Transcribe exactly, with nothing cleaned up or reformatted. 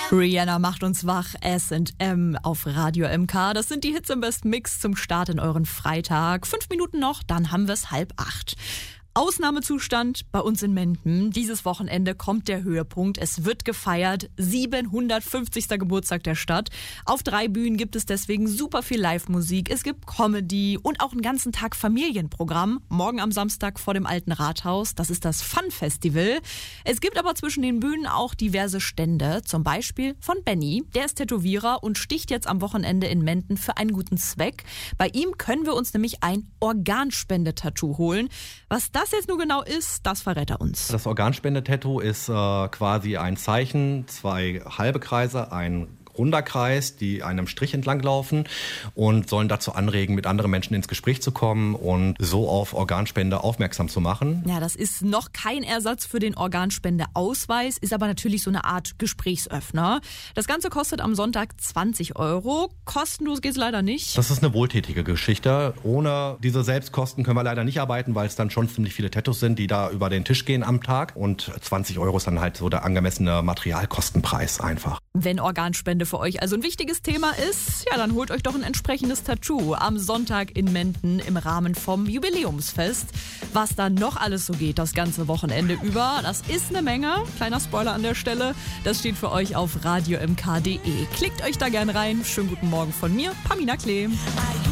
Rihanna macht uns wach, S und M auf Radio M K. Das sind die Hits im Best Mix zum Start in euren Freitag. Fünf Minuten noch, dann haben wir es halb acht. Ausnahmezustand bei uns in Menden. Dieses Wochenende kommt der Höhepunkt. Es wird gefeiert. siebenhundertfünfzigster Geburtstag der Stadt. Auf drei Bühnen gibt es deswegen super viel Live-Musik. Es gibt Comedy und auch einen ganzen Tag Familienprogramm. Morgen am Samstag vor dem Alten Rathaus. Das ist das Fun-Festival. Es gibt aber zwischen den Bühnen auch diverse Stände. Zum Beispiel von Benny. Der ist Tätowierer und sticht jetzt am Wochenende in Menden für einen guten Zweck. Bei ihm können wir uns nämlich ein Organspende-Tattoo holen. Was das jetzt nur genau ist, das verrät er uns. Das Organspende-Tattoo ist äh, quasi ein Zeichen, zwei halbe Kreise, ein runder Kreis, die einem Strich entlang laufen und sollen dazu anregen, mit anderen Menschen ins Gespräch zu kommen und so auf Organspende aufmerksam zu machen. Ja, das ist noch kein Ersatz für den Organspendeausweis, ist aber natürlich so eine Art Gesprächsöffner. Das Ganze kostet am Sonntag zwanzig Euro. Kostenlos geht's leider nicht. Das ist eine wohltätige Geschichte. Ohne diese Selbstkosten können wir leider nicht arbeiten, weil es dann schon ziemlich viele Tattoos sind, die da über den Tisch gehen am Tag. Und zwanzig Euro ist dann halt so der angemessene Materialkostenpreis einfach. Wenn Organspende für euch also ein wichtiges Thema ist, ja, dann holt euch doch ein entsprechendes Tattoo am Sonntag in Menden im Rahmen vom Jubiläumsfest. Was da noch alles so geht, das ganze Wochenende über, das ist eine Menge. Kleiner Spoiler an der Stelle, das steht für euch auf radio m k punkt d e. Klickt euch da gern rein. Schönen guten Morgen von mir, Pamina Klee.